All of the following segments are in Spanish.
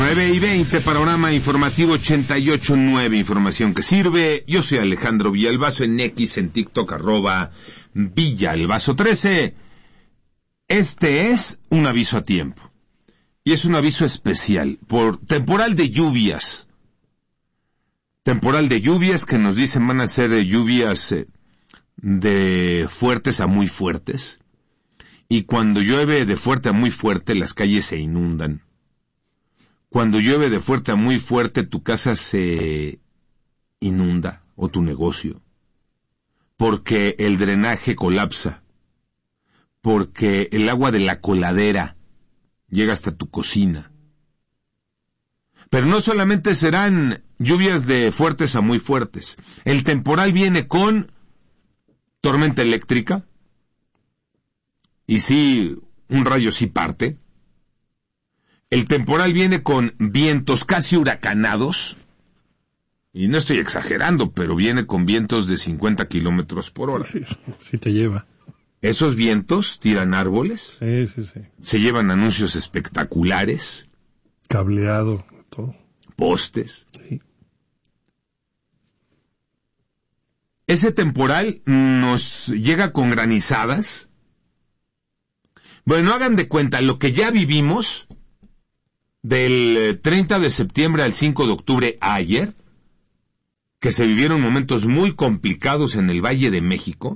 9:20, panorama informativo 88.9, información que sirve. Yo soy Alejandro Villalbazo, en X, en TikTok, @Villalbazo13. Este es un aviso a tiempo. Y es un aviso especial por temporal de lluvias. Temporal de lluvias que nos dicen van a ser lluvias de fuertes a muy fuertes. Y cuando llueve de fuerte a muy fuerte, las calles se inundan. Cuando llueve de fuerte a muy fuerte, tu casa se inunda, o tu negocio, porque el drenaje colapsa, porque el agua de la coladera llega hasta tu cocina. Pero no solamente serán lluvias de fuertes a muy fuertes. El temporal viene con tormenta eléctrica, y sí, un rayo sí parte. El temporal viene con vientos casi huracanados, y no estoy exagerando, pero viene con vientos de 50 kilómetros por hora. Sí te lleva. Esos vientos tiran árboles, Sí. se llevan anuncios espectaculares, Cableado, todo. postes. Sí. Ese temporal nos llega con granizadas. Bueno, hagan de cuenta, lo que ya vivimos del 30 de septiembre al 5 de octubre ayer, que se vivieron momentos muy complicados en el Valle de México,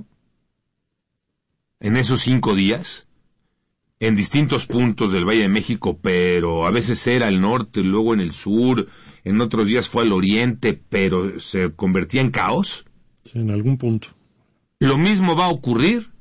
en esos 5 días, en distintos puntos del Valle de México, pero a veces era al norte, luego en el sur, en otros días fue al oriente, pero se convertía en caos. Sí, en algún punto. Lo mismo va a ocurrir